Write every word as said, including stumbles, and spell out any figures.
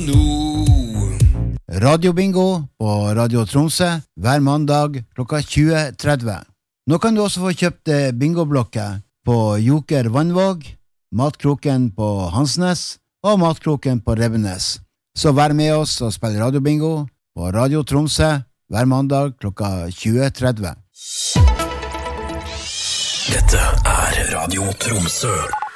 nå. Radio Bingo på Radio Tromsø hver mandag klokka tjue tretti. Nå kan du også få kjøpt bingoblokker på Joker Vannvåg, Matkroken på Hansnes og Matkroken på Rebbenes. Så vær med oss og spill Radio Bingo på Radio Tromsø hver mandag klokka tjue tretti. Dette er Radio Tromsø.